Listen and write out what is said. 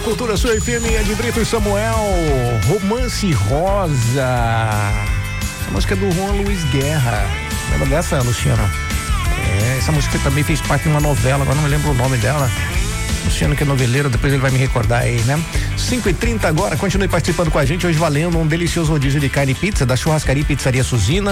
Cultura Sul FM, Ed Brito e Samuel, Romance Rosa. Essa música é do Juan Luiz Guerra. Lembra dessa, Luciano? Essa música também fez parte de uma novela, agora não me lembro o nome dela. Luciano, que é noveleiro, depois ele vai me recordar aí, né? 5h30 agora, continue participando com a gente, hoje valendo um delicioso rodízio de carne e pizza da Churrascaria e Pizzaria Suzina.